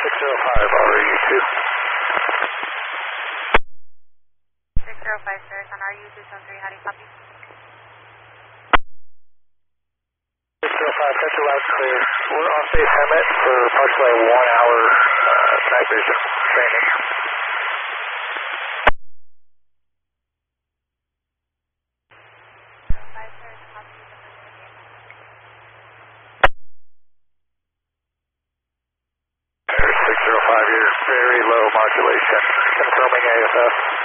605, RU2. 605, sir, on RU273, how do you copy? 605, Central Loud clear. We're on base Hemet for approximately 1 hour night vision training. 605, sir, copy the There's 605, you're very low modulation. Confirming AFF.